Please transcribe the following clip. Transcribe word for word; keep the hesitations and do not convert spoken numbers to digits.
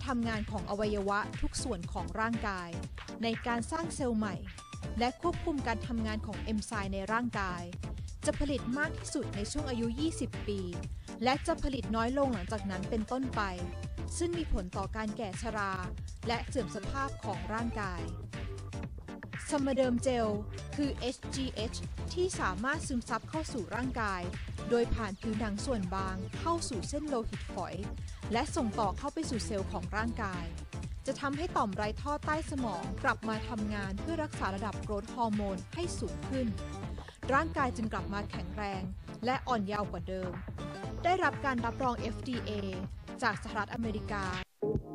ทำงานของอวัยวะทุกส่วนของร่างกายในการสร้างเซลล์ใหม่และควบคุมการทำงานของเอนไซม์ในร่างกายจะผลิตมากที่สุดในช่วงอายุ ยี่สิบ ปีและจะผลิตน้อยลงหลังจากนั้นเป็นต้นไปซึ่งมีผลต่อการแก่ชราและเสื่อมสภาพของร่างกายสมเดิมเจลคือ เอช จี เอช ที่สามารถซึมซับเข้าสู่ร่างกายโดยผ่านผิวหนังส่วนบางเข้าสู่เส้นโลหิตฝอยและส่งต่อเข้าไปสู่เซลล์ของร่างกายจะทำให้ต่อมไรท่อใต้สมองกลับมาทำงานเพื่อรักษาระดับโกรทฮอร์โมนให้สูงขึ้นร่างกายจึงกลับมาแข็งแรงและอ่อนเยาว์กว่าเดิมได้รับการรับรอง เอฟ ดี เอ จากสหรัฐอเมริกา